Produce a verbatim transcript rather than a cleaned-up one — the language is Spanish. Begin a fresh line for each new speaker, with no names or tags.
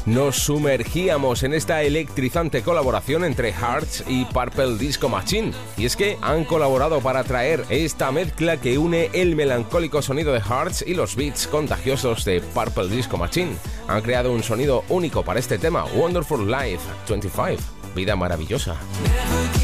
nos sumergíamos en esta electrizante colaboración entre Hearts y Purple Disco Machine. Y es que han colaborado para traer esta mezcla que une el melancólico sonido de Hearts y los beats contagiosos de Purple Disco Machine. Han creado un sonido único para este tema, Wonderful Life veinticinco, vida maravillosa.
Never